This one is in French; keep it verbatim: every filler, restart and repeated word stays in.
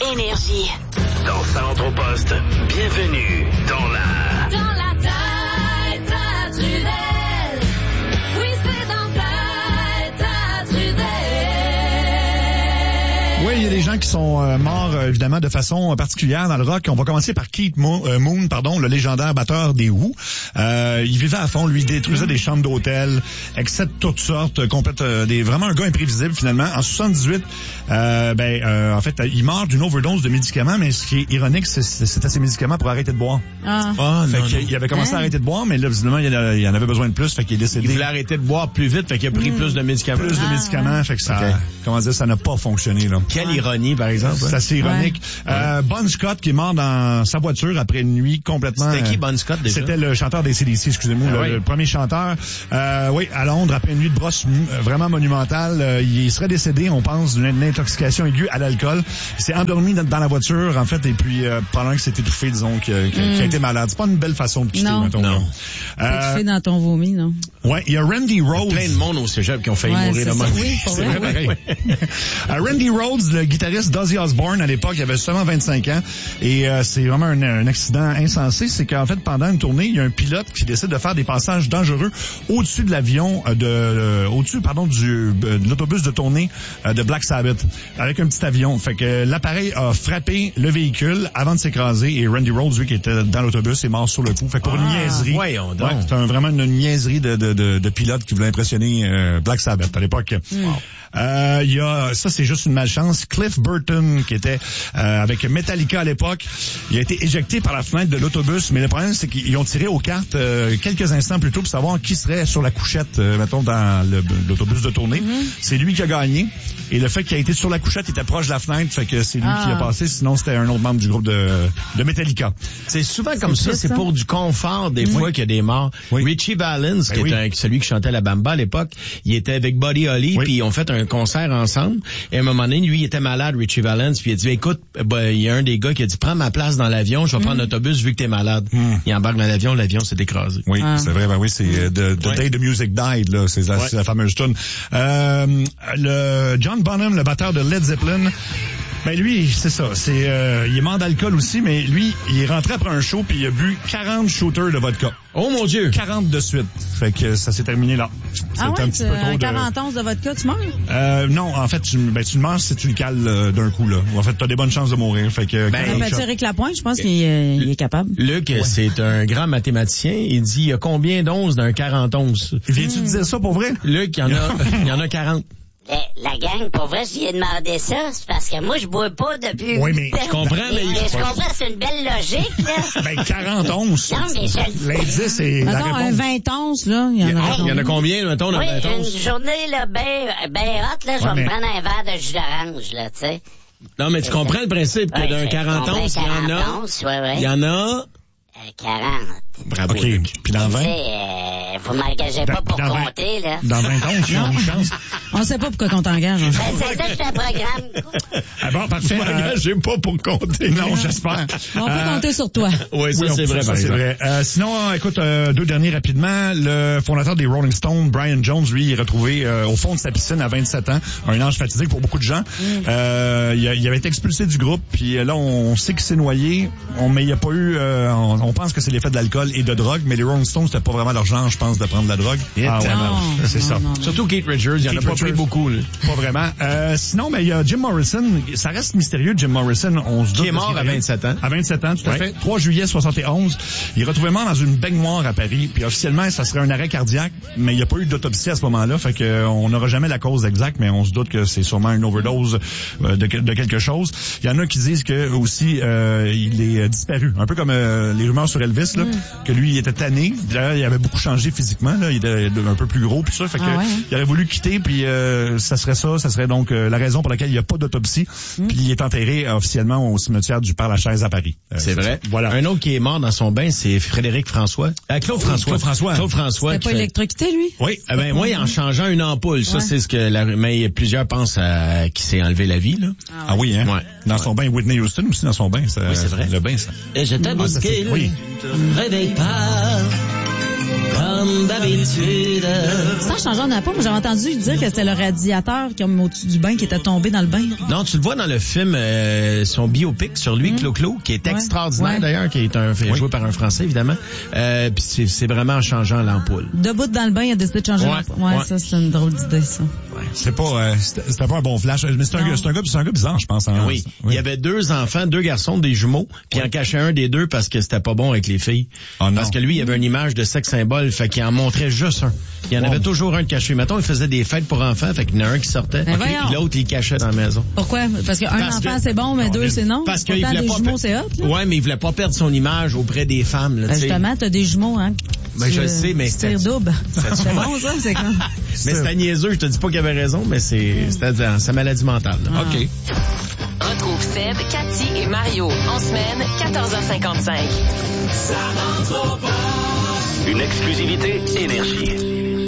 Énergie. Dans Centre-Poste, bienvenue dans la... Dans la tête à Trudel. Oui, c'est dans la tête à Trudel. Oui, il y a des gens qui sont euh, morts, euh, évidemment, de façon particulière dans le rock. On va commencer par Keith Mo- euh, Moon, pardon, le légendaire batteur des Who. Euh, il vivait à fond, lui, il détruisait des chambres d'hôtel, excès de toutes sortes, complète, euh, des, vraiment un gars imprévisible, finalement. En soixante-dix-huit, euh, ben, euh, en fait, il meurt d'une overdose de médicaments, mais ce qui est ironique, c'est, c'était ses médicaments pour arrêter de boire. Ah. Ah, Fait non, qu'il non. il avait commencé Hein? à arrêter de boire, mais là, visiblement, il, a, il en avait besoin de plus, fait qu'il est décédé. Il voulait arrêter de boire plus vite, fait qu'il a pris Mm. plus de médicaments. Plus de Ah, médicaments, fait que ça, Ok. comment dire, ça n'a pas fonctionné, là. Quelle ironie, par exemple. C'est assez ironique. Euh, Bon Scott qui est mort dans sa voiture après une nuit complètement... C'était qui, euh, Bon Scott, déjà? C'était le chanteur des C D C, excusez-moi, Ah le, oui. le premier chanteur. Euh, oui, à Londres, après une nuit de brosse euh, vraiment monumentale. Euh, il serait décédé, on pense, d'une d'une intoxication aiguë à l'alcool. Il s'est endormi dans, dans la voiture, en fait, et puis euh, pendant qu'il s'est étouffé, disons, qu'il a, qu'il a été malade. C'est pas une belle façon de quitter, Non. mettons. Non. Euh, Tu fais dans ton vomi, non? ouais, il y a Randy Rhoads. Plein de monde au cégep qui ont failli Ouais, mourir c'est de ça. même. Oui, pour C'est vrai, vrai, oui. pareil. Euh, Randy Rhoads, le guitariste d'Ozzy Osbourne à l'époque, il avait seulement vingt-cinq ans. Et euh, c'est vraiment un, un accident insensé. C'est qu'en fait, pendant une tournée, il y a un pilote qui décide de faire des passages dangereux au-dessus de l'avion, euh, de, euh, au-dessus, pardon, du, euh, de l'autobus de tournée euh, de Black Sabbath, avec un petit avion. Fait que l'appareil a frappé le véhicule avant de s'écraser. Et Randy Rhoads, lui, qui était dans l'autobus, est mort sur le coup. Fait que pour une Ah, niaiserie. voyons donc. Ouais, c'est un- vraiment une niaiserie de, de, de, de pilote qui voulait impressionner euh, Black Sabbath à l'époque. Euh, il y a, ça c'est juste une malchance, Cliff Burton qui était euh, avec Metallica à l'époque, il a été éjecté par la fenêtre de l'autobus, mais le problème c'est qu'ils ont tiré aux cartes euh, quelques instants plus tôt pour savoir qui serait sur la couchette, euh, mettons dans le, l'autobus de tournée. C'est lui qui a gagné, et le fait qu'il a été sur la couchette, il était proche de la fenêtre, fait que c'est lui Ah. qui a passé, sinon c'était un autre membre du groupe de, de Metallica. C'est souvent comme ça, triste, c'est ça. pour du confort des fois qu'il y a des morts. Oui. Richie Valens, Ben qui oui. est un, celui qui chantait la bamba à l'époque, il était avec Buddy Holly, Oui. puis ils ont fait un concert ensemble. Et à un moment donné, lui, il était malade, Richie Valens, puis il a dit, écoute, ben, il y a un des gars qui a dit, prends ma place dans l'avion, je vais prendre l'autobus vu que t'es malade. Il embarque dans l'avion, l'avion s'est écrasé. Oui, Ah. c'est vrai, ben oui, c'est euh, The, the Ouais. Day the Music Died, là, c'est la, Ouais. c'est la fameuse tune. Euh, le John Bonham, le batteur de Led Zeppelin, ben lui, c'est ça, c'est euh, il est mort d'alcool aussi, mais lui, il est rentré après un show puis il a bu quarante shooters de vodka. Oh mon Dieu! quarante de suite. Fait que ça s'est terminé là. C'est Ah ouais, un petit tu- peu trop un de... quarante onces de vodka, tu meurs? Euh, non, en fait, tu, ben, tu le manges si tu le cales euh, d'un coup, là. En fait, t'as des bonnes chances de mourir. Fait que, Ben, quarante Rappelles-tu shots. Éric Lapointe? Je pense qu'il euh, il est capable. Luc, c'est un grand mathématicien. Il dit, il y a combien d'onces d'un quarante onces? Viens-tu de dire ça pour vrai? Luc, il y en a, il y en a quarante. Eh, la gang, pour vrai, si j'ai demandé ça, c'est parce que moi, je bois pas depuis... Oui, mais huit ans. je comprends, mais- Et je comprends, c'est une belle logique, là. Ben, quarante onces. Non, mais je- L'indice, c'est la Mettons, un réponse. vingt onces, là, il y en a Il y en a combien, mettons, dans Oui, vingt une onces? journée, là, ben, ben hot, là, je Ouais, vais mais- me prendre un verre de jus d'orange, là, tu sais. Non, mais tu comprends le principe que Ouais, d'un fait quarante qu'on onces, il y en quarante a, onces, ouais, ouais. il y en a, Euh, quarante. bravo, OK. Luc. Puis dans Tu vingt? sais, euh, vous m'engagez Dans- pas pour dans vingt. compter, là. Dans vingt onces, tu as une chance. On sait pas pourquoi qu'on t'engage. hein. Ben, c'est ça que je te programme. Ah bon, parfait. Euh, J'ai pas pour compter. non, j'espère. On peut Euh, compter sur toi. Oui, ça, oui, on- c'est vrai, ça, par c'est exemple. vrai. Euh, sinon, écoute, euh, deux derniers rapidement. Le fondateur des Rolling Stones, Brian Jones, lui, il est retrouvé euh, au fond de sa piscine à vingt-sept ans. Un ange fatidique pour beaucoup de gens. Euh, il, a- il avait été expulsé du groupe, puis euh, là, on sait qu'il s'est noyé, on, mais il n'y a pas eu... euh, on, on pense que c'est l'effet de l'alcool et de drogue, mais les Rolling Stones, c'était pas vraiment leur genre, je pense, de prendre de la drogue. Ah ouais, Non, c'est non, ça. non, non. Surtout Keith Richards, il y en a Keith pas pris Richards. beaucoup, là. Pas vraiment. Euh, sinon, mais il y a Jim Morrison. Ça reste mystérieux, Jim Morrison. On se doute Qui est de ce mort qu'il à arrive. vingt-sept ans. À vingt-sept ans, tout à Ouais. fait. trois juillet soixante et onze. Il est retrouvé mort dans une baignoire à Paris. Puis officiellement, ça serait un arrêt cardiaque, mais il n'y a pas eu d'autopsie à ce moment-là. Fait que euh, on n'aura jamais la cause exacte, mais on se doute que c'est sûrement une overdose euh, de, de quelque chose. Il y en a qui disent que aussi euh, il est euh, disparu. Un peu comme euh, les rumeurs sur Elvis, là, que lui, il était tanné. D'ailleurs, il avait beaucoup changé physiquement. Là. Il était un peu plus gros, puis ça. Fait que Ah ouais, hein? il aurait voulu quitter, puis euh, ça serait ça. Ça serait donc euh, la raison pour laquelle il n'y a pas d'autopsie. Puis il est enterré euh, officiellement au cimetière du Père-Lachaise à Paris. Euh, C'est vrai. Voilà. Un autre qui est mort dans son bain, c'est Frédéric François. Euh, Claude François. Claude François. Claude François. C'était qui pas fait- électrocuté, lui? Oui. Ah ben, moi, en changeant une ampoule, ça, Ouais. c'est ce que la, mais plusieurs pensent à, qui s'est enlevé la vie, là. Ah oui, hein? Ouais. Dans son bain, Whitney Houston aussi dans son bain. Ça, Oui, c'est vrai. Le bain, ça. Et je t'ai Ah, ça, busqué, c'est- oui. ne réveille pas. comme d'habitude. Sans changer, on n'a pas. Moi, j'avais entendu dire que c'était le radiateur comme au-dessus du bain qui était tombé dans le bain. Non, tu le vois dans le film, euh, son biopic sur lui, Mm. Clo-Clo, qui est Ouais. extraordinaire Ouais. d'ailleurs, qui est un fait joué par un Français, évidemment. Euh, puis c'est, c'est vraiment en changeant l'ampoule. Debout dans le bain, il a décidé de changer Ouais, l'emploi. Ouais, ouais. ça, c'est une drôle d'idée, ça. C'est pas, euh, c'était c'était pas un bon flash. Mais c'est un, Non. gars- c'est un gars, c'est un gars bizarre, je pense. Hein? Oui. Il y avait deux enfants, deux garçons, des jumeaux, puis il en cachait un des deux parce que c'était pas bon avec les filles. Oh non. Parce que lui, il avait une image de sexe symbole, fait qu'il en montrait juste un. Il y en Wow. avait toujours un de caché. Mettons, il faisait des fêtes pour enfants, fait qu'il y en a un qui sortait, Ben ok, voyons. puis l'autre, il cachait dans la maison. Pourquoi? Parce qu'un Parce enfant, que- c'est bon, mais Non, deux, mais- c'est non. Parce qu'il Pourtant, voulait des pas jumeaux, per- c'est hot, là. Ouais, mais il voulait pas perdre son image auprès des femmes, là, Ben, tu sais. justement, t'as des jumeaux, hein. Ben, Tu, je euh, le sais, mais tu c'était- tires double. c'était- C'est bon, ça? C'est comme... Mais c'était niaiseux, je te dis pas qu'il avait raison, mais c'est, c'était dans sa maladie mentale, là. OK. Retrouve Seb, Cathy et Mario en semaine, quatorze heures cinquante-cinq. Une exclusivité Énergie.